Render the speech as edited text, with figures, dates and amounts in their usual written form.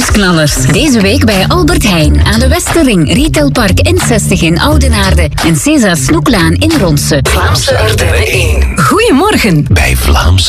Nieuwsknallers. Deze week bij Albert Heijn aan de Westerring, Retailpark N60 in Oudenaarde en César Snoeklaan in Ronse. Vlaamse Ardennen 1. Goedemorgen. Bij Vlaamse